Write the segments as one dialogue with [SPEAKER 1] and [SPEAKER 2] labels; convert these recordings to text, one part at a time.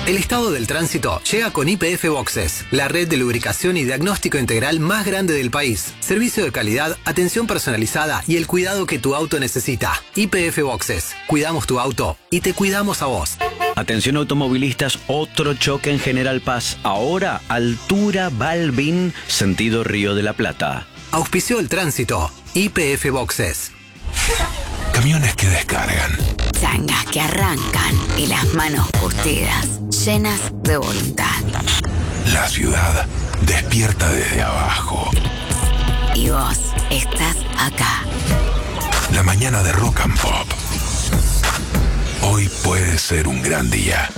[SPEAKER 1] El estado del tránsito llega con YPF Boxes, la red de lubricación y diagnóstico integral más grande del país. Servicio de calidad, atención personalizada y el cuidado que tu auto necesita. YPF Boxes. Cuidamos tu auto y te cuidamos a vos.
[SPEAKER 2] Atención automovilistas, otro choque en General Paz. Ahora, altura Balvin, sentido Río de la Plata.
[SPEAKER 1] Auspició el tránsito. YPF Boxes.
[SPEAKER 3] Camiones que descargan.
[SPEAKER 4] Zangas que arrancan y las manos curtidas, llenas de voluntad.
[SPEAKER 3] La ciudad despierta desde abajo.
[SPEAKER 4] Y vos estás acá.
[SPEAKER 3] La mañana de Rock and Pop. Hoy puede ser un gran día.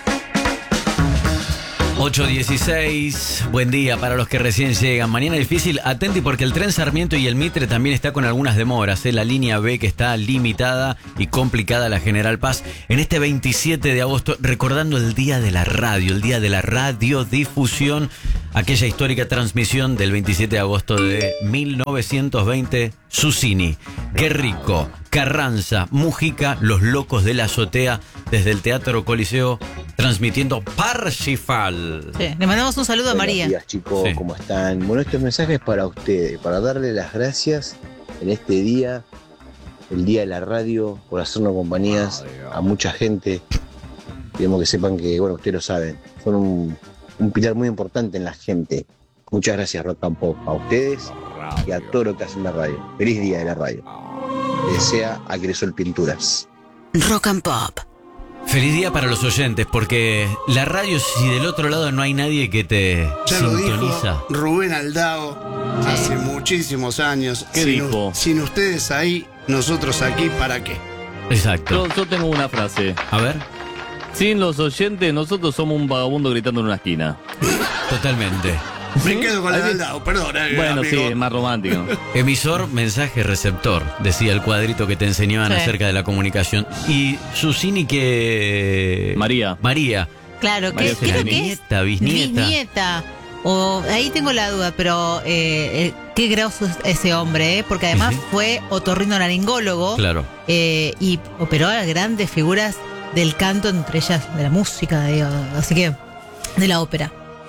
[SPEAKER 5] 8:16, buen día para los que recién llegan. Mañana difícil, atenti porque el tren Sarmiento y el Mitre también está con algunas demoras. La línea B que está limitada y complicada, la General Paz. En este 27 de agosto, recordando el Día de la Radio, el Día de la Radiodifusión, aquella histórica transmisión del 27 de agosto de 1920, Susini, Qué Rico, Carranza, Mujica, Los Locos de la Azotea, desde el Teatro Coliseo, transmitiendo Parsifal.
[SPEAKER 6] Sí, le mandamos un saludo a María.
[SPEAKER 7] Buenos días, chicos,
[SPEAKER 5] Sí.
[SPEAKER 7] ¿cómo están? Bueno, este mensaje es para ustedes, para darle las gracias en este día, el Día de la Radio, por hacernos compañías a mucha gente. Queremos que sepan que, bueno, ustedes lo saben, son un pilar muy importante en la gente. Muchas gracias, Rock and Pop, a ustedes y a todo lo que hacen la radio. Feliz Día de la Radio. Desea Agresol Pinturas.
[SPEAKER 4] Rock and Pop.
[SPEAKER 5] Feliz día para los oyentes, porque la radio, si del otro lado no hay nadie que te
[SPEAKER 8] Ya lo
[SPEAKER 5] sintoniza.
[SPEAKER 8] dijo Rubén Aldao hace muchísimos años.
[SPEAKER 9] ¿Qué dijo?
[SPEAKER 8] Sin ustedes ahí, nosotros aquí, ¿para qué?
[SPEAKER 5] Exacto.
[SPEAKER 9] Yo tengo una frase.
[SPEAKER 5] A ver,
[SPEAKER 9] Sin los oyentes, nosotros somos un vagabundo gritando en una esquina.
[SPEAKER 5] totalmente.
[SPEAKER 8] Me quedo con la de Aldao, perdón.
[SPEAKER 9] Bueno,
[SPEAKER 8] amigo.
[SPEAKER 9] sí, es más romántico.
[SPEAKER 5] Emisor, mensaje, receptor, decía el cuadrito que te enseñaban
[SPEAKER 6] Sí.
[SPEAKER 5] acerca de la comunicación. Y Susini que...
[SPEAKER 9] María.
[SPEAKER 6] Claro, que
[SPEAKER 9] María
[SPEAKER 6] creo
[SPEAKER 9] Susini.
[SPEAKER 6] que es
[SPEAKER 5] Nieta, bisnieta.
[SPEAKER 6] bisnieta. O ahí tengo la duda, pero qué groso es ese hombre, porque además
[SPEAKER 5] Sí, sí.
[SPEAKER 6] fue otorrinolaringólogo.
[SPEAKER 5] Claro.
[SPEAKER 6] Y operó a grandes figuras del canto, entre ellas de la música, digo, así que de la ópera.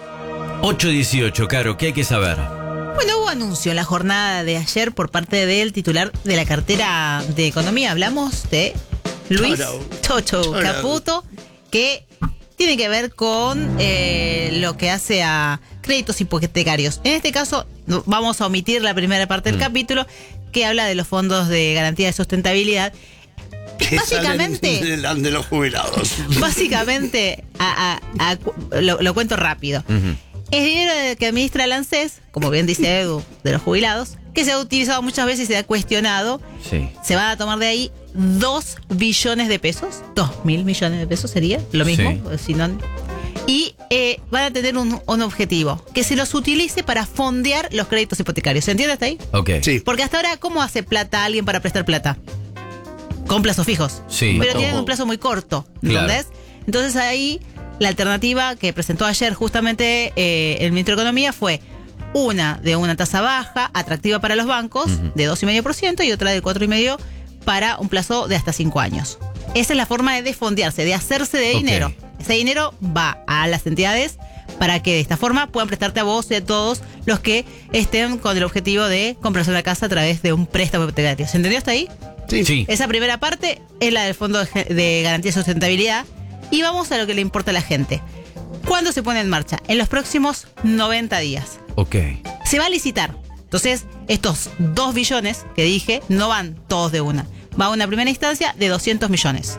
[SPEAKER 5] 8:18, Caro, ¿qué hay que saber?
[SPEAKER 6] Bueno, hubo anuncio en la jornada de ayer por parte del titular de la cartera de Economía. Hablamos de Luis Chocho Caputo, que tiene que ver con lo que hace a créditos hipotecarios. En este caso, vamos a omitir la primera parte del capítulo, que habla de los fondos de garantía de sustentabilidad.
[SPEAKER 8] Que
[SPEAKER 6] Básicamente-
[SPEAKER 8] salen de los jubilados.
[SPEAKER 6] Básicamente, lo cuento rápido. Es dinero que administra el ANSES, como bien dice Edu, de los jubilados, que se ha utilizado muchas veces y se ha cuestionado.
[SPEAKER 5] Sí.
[SPEAKER 6] Se van a tomar de ahí 2 billones de pesos. 2.000 millones de pesos sería lo mismo.
[SPEAKER 5] Sí.
[SPEAKER 6] Si no- y van a tener un objetivo, que se los utilice para fondear los créditos hipotecarios. ¿Se entiende hasta ahí?
[SPEAKER 5] Ok.
[SPEAKER 8] Sí.
[SPEAKER 6] Porque hasta ahora, ¿cómo hace plata alguien para prestar plata? Con plazos fijos.
[SPEAKER 5] Sí.
[SPEAKER 6] Pero tienen un plazo muy corto, ¿entendés? Entonces ahí la alternativa que presentó ayer justamente el ministro de Economía fue una de una tasa baja, atractiva para los bancos, de 2,5%, y otra de 4,5% para un plazo de hasta 5 años. Esa es la forma de fondearse, de hacerse de
[SPEAKER 5] Ok.
[SPEAKER 6] dinero. Ese dinero va a las entidades para que de esta forma puedan prestarte a vos y a todos los que estén con el objetivo de comprarse una casa a través de un préstamo hipotecario. ¿Se entendió hasta ahí?
[SPEAKER 5] Sí.
[SPEAKER 6] Esa primera parte es la del Fondo de Garantía de Sustentabilidad. Y vamos a lo que le importa a la gente. ¿Cuándo se pone en marcha? En los próximos 90 días.
[SPEAKER 5] Ok.
[SPEAKER 6] Se va a licitar. Entonces, estos 2 billones que dije no van todos de una. Va a una primera instancia de 200 millones.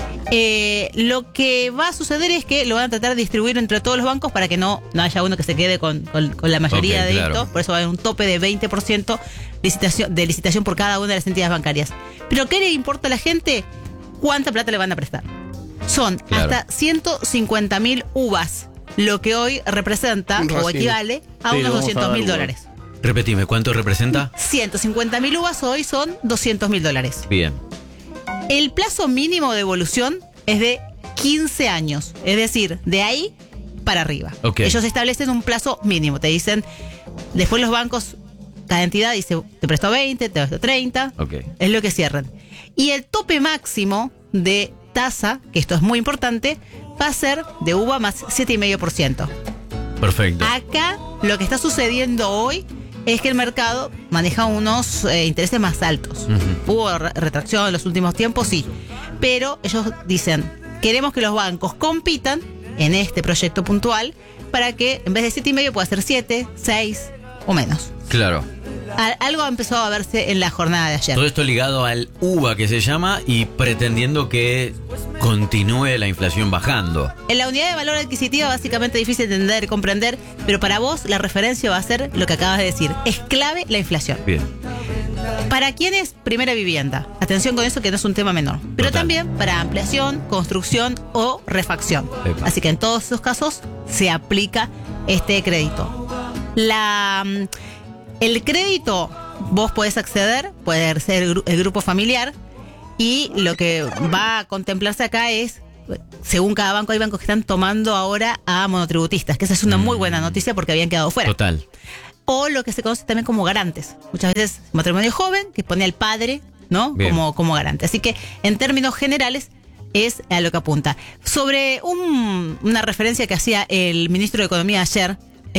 [SPEAKER 6] Lo que va a suceder es que lo van a tratar de distribuir entre todos los bancos para que no haya uno que se quede con la mayoría
[SPEAKER 5] Ok,
[SPEAKER 6] de
[SPEAKER 5] claro.
[SPEAKER 6] esto. Por eso va a haber un tope de 20% de licitación por cada una de las entidades bancarias. Pero ¿qué le importa a la gente? ¿Cuánta plata le van a prestar? Son
[SPEAKER 5] Claro.
[SPEAKER 6] hasta 150.000 uvas, lo que hoy representa
[SPEAKER 8] Un
[SPEAKER 6] o
[SPEAKER 8] racimo.
[SPEAKER 6] equivale a
[SPEAKER 9] Sí,
[SPEAKER 6] unos
[SPEAKER 9] vamos a
[SPEAKER 6] 200.000
[SPEAKER 9] dar
[SPEAKER 6] dólares.
[SPEAKER 5] Repetime, ¿cuánto representa?
[SPEAKER 6] 150.000 uvas hoy son 200.000 dólares.
[SPEAKER 5] Bien.
[SPEAKER 6] El plazo mínimo de evolución es de 15 años, es decir, de ahí para arriba.
[SPEAKER 5] Ok.
[SPEAKER 6] Ellos establecen un plazo mínimo, te dicen, después los bancos, cada entidad dice, te presto 20, te presto 30,
[SPEAKER 5] Ok.
[SPEAKER 6] es lo que cierran. Y el tope máximo de tasa, que esto es muy importante, va a ser de uva más 7,5%.
[SPEAKER 5] Perfecto.
[SPEAKER 6] Acá lo que está sucediendo hoy es que el mercado maneja unos intereses más altos. Hubo retracción en los últimos tiempos, sí. Pero ellos dicen, queremos que los bancos compitan en este proyecto puntual para que en vez de 7,5 pueda ser 7, 6 o menos.
[SPEAKER 5] Claro.
[SPEAKER 6] Algo empezó a verse en la jornada de ayer.
[SPEAKER 5] Todo esto ligado al UVA que se llama y pretendiendo que continúe la inflación bajando.
[SPEAKER 6] En la unidad de valor adquisitiva básicamente difícil de entender, comprender, pero para vos la referencia va a ser lo que acabas de decir. Es clave la inflación.
[SPEAKER 5] Bien.
[SPEAKER 6] ¿Para quién es primera vivienda? Atención con eso, que no es un tema menor. Pero
[SPEAKER 5] Total.
[SPEAKER 6] también para ampliación, construcción o refacción.
[SPEAKER 5] Epa.
[SPEAKER 6] Así que en todos esos casos se aplica este crédito. El crédito, vos podés acceder, puede ser el grupo familiar, y lo que va a contemplarse acá es, según cada banco, hay bancos que están tomando ahora a monotributistas, que esa es una muy buena noticia porque habían quedado fuera.
[SPEAKER 5] Total.
[SPEAKER 6] O lo que se conoce también como garantes. Muchas veces matrimonio joven que pone al padre, ¿no? Como garante. Así que en términos generales es a lo que apunta. Sobre una referencia que hacía el ministro de Economía ayer,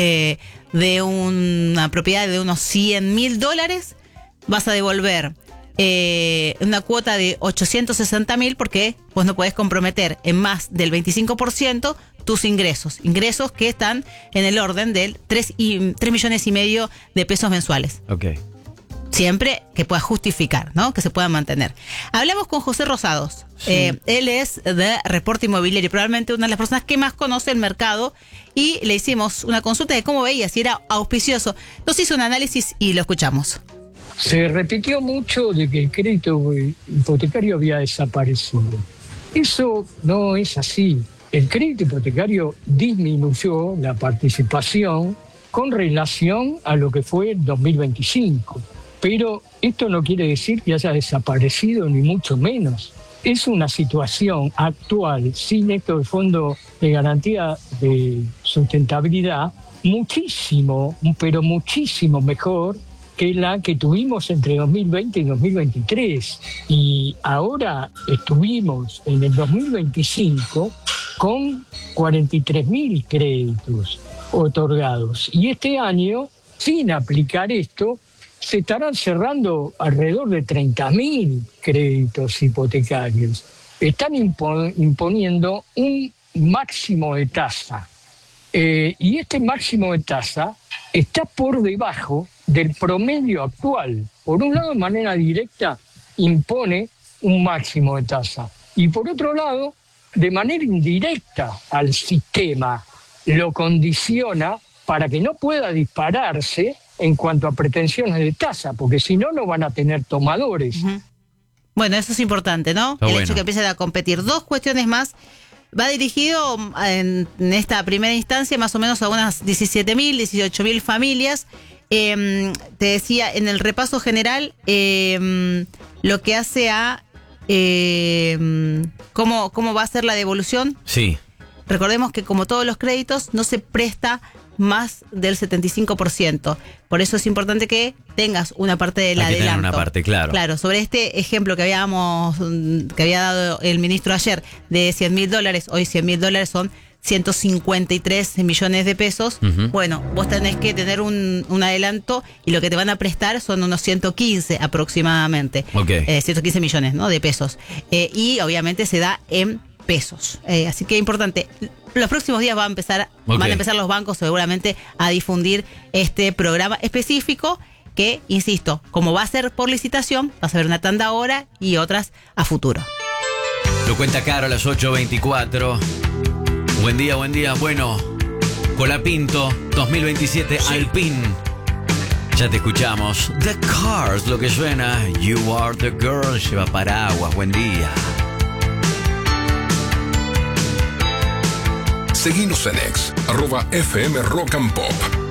[SPEAKER 6] de una propiedad de unos $100,000, vas a devolver una cuota de 860,000 porque vos no podés comprometer en más del 25% tus ingresos que están en el orden del 3,5 millones de pesos mensuales.
[SPEAKER 5] Ok.
[SPEAKER 6] Siempre que puedas justificar, ¿no? Que se puedan mantener. Hablamos con José Rosados. Sí. Él es de Reporte Inmobiliario, probablemente una de las personas que más conoce el mercado, y le hicimos una consulta de cómo veía, si era auspicioso. Nos hizo un análisis y lo escuchamos.
[SPEAKER 10] Se repitió mucho de que el crédito hipotecario había desaparecido. Eso no es así. El crédito hipotecario disminuyó la participación con relación a lo que fue el 2025. Pero esto no quiere decir que haya desaparecido, ni mucho menos. Es una situación actual, sin esto del Fondo de Garantía de Sustentabilidad, muchísimo, pero muchísimo mejor que la que tuvimos entre 2020 y 2023. Y ahora estuvimos en el 2025 con 43.000 créditos otorgados. Y este año, sin aplicar esto, se estarán cerrando alrededor de 30.000 créditos hipotecarios. Están imponiendo un máximo de tasa. Y este máximo de tasa está por debajo del promedio actual. Por un lado, de manera directa, impone un máximo de tasa. Y por otro lado, de manera indirecta al sistema, lo condiciona para que no pueda dispararse en cuanto a pretensiones de tasa, porque si no, no van a tener tomadores.
[SPEAKER 6] Bueno, eso es importante, ¿no? El hecho de que empiecen a competir. Dos cuestiones más. Va dirigido en esta primera instancia más o menos a unas 17.000, 18.000 familias. Te decía, en el repaso general, lo que hace a cómo va a ser la devolución.
[SPEAKER 5] Sí.
[SPEAKER 6] Recordemos que como todos los créditos, no se presta más del 75%. Por eso es importante que tengas una parte del adelanto.
[SPEAKER 5] Tener una parte, claro.
[SPEAKER 6] Claro, sobre este ejemplo que había dado el ministro ayer de $100,000, hoy $100,000 son 153 millones de pesos. Bueno, vos tenés que tener un adelanto y lo que te van a prestar son unos 115 aproximadamente. 115 millones, ¿no? De pesos. Y obviamente se da en pesos. Así que es importante. Los próximos días van a empezar los bancos seguramente a difundir este programa específico que, insisto, como va a ser por licitación, vas a ver una tanda ahora y otras a futuro.
[SPEAKER 5] Lo cuenta Caro a las 8:24. Buen día, buen día. Bueno, Colapinto 2027 sí. Alpine. Ya te escuchamos. The Cars, lo que suena. You are the girl. Lleva paraguas. Buen día.
[SPEAKER 3] Seguinos en @FM Rock and Pop.